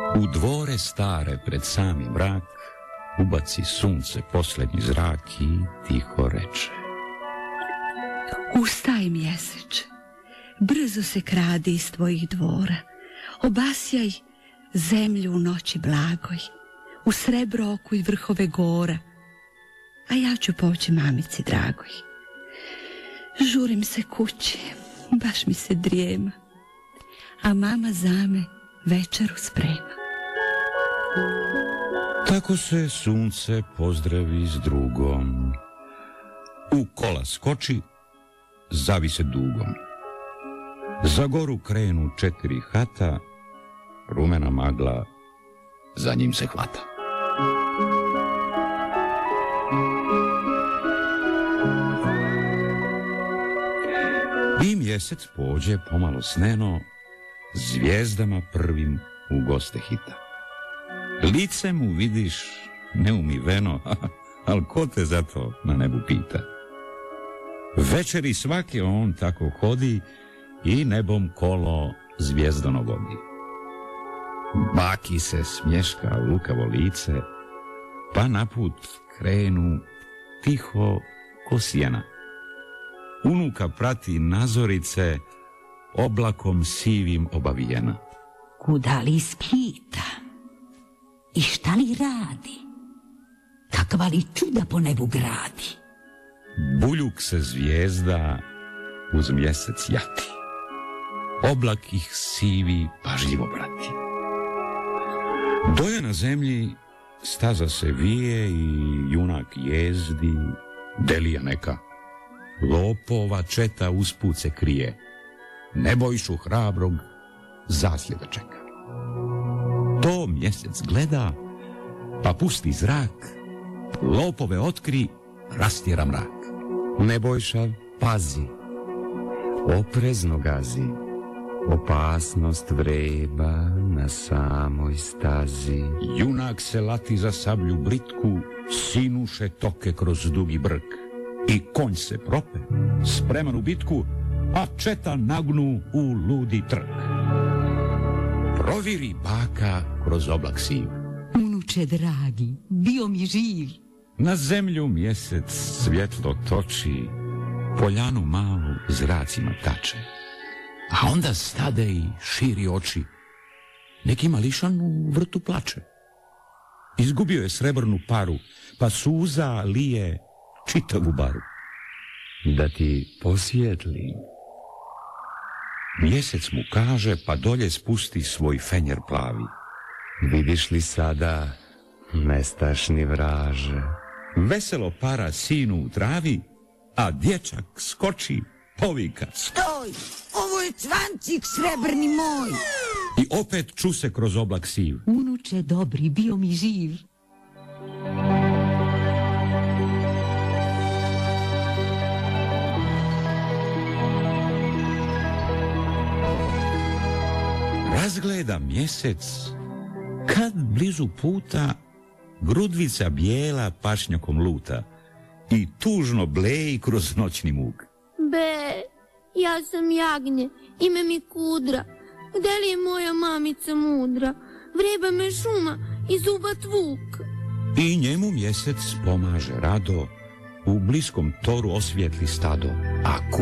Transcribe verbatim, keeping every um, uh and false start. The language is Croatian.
U dvore stare pred sami mrak ubaci sunce posljednji zrak i tiho reče: Ustaj, mjeseče, brzo se kradi iz tvojih dvora, obasjaj zemlju u noći blagoj, u srebro okuj vrhove gora, a ja ću poći mamici dragoj. Žurim se kući, baš mi se drijema, a mama za me večeru sprema. Tako se sunce pozdravi s drugom, u kola skoči, zavi se dugom. Za goru krenu četiri hata, rumena magla za njim se hvata. I mjesec pođe pomalo sneno, zvijezdama prvim u goste hita. Lice mu vidiš neumiveno, al ko te zato na nebu pita? Večeri svake on tako hodi i nebom kolo zvijezdano vodi. Baki se smješka u lukavo lice, pa naput krenu tiho ko sjena. Unuka prati nazorice, oblakom sivim obavijena. Kuda li spita? I šta li radi? Kakva li čuda po nebu gradi? Buljuk se zvijezda uz mjesec jati, oblak ih sivi pažljivo prati. Dolje na zemlji staza se vije i junak jezdi, delija neka. Lopova četa usput se krije, Nebojšu hrabrog zasljeda čeka. To mjesec gleda, pa pusti zrak, lopove otkri, rastjera mrak. Nebojša pazi, oprezno gazi, opasnost vreba na samoj stazi. Junak se lati za sablju britku, sinuše toke kroz dugi brk. I konj se prope, spreman u bitku, a četa nagnu u ludi trk. Proviri baka kroz oblak siv. Unuče dragi, bio mi živ. Na zemlju mjesec svjetlo toči, poljanu malu zracima tače. A onda stade i širi oči, neki mališan u vrtu plače. Izgubio je srebrnu paru, pa suza lije čitavu baru. Da ti posvijetli. Mjesec mu kaže, pa dolje spusti svoj fenjer plavi. Vidiš li sada, nestašni vraže? Veselo para sinu u travi, a dječak skoči, povika: Stoj, ovo je cvancik srebrni moj. I opet ču se kroz oblak siv. Unuče dobri, bio mi živ. Razgleda mjesec, kad blizu puta grudvica bijela pašnjakom luta i tužno bleji kroz noćni muk. Be, ja sam jagnje, ime mi Kudra. Gde li je moja mamica mudra? Vreba me šuma i zubat vuk. I njemu mjesec pomaže rado, u bliskom toru osvijetli stado, a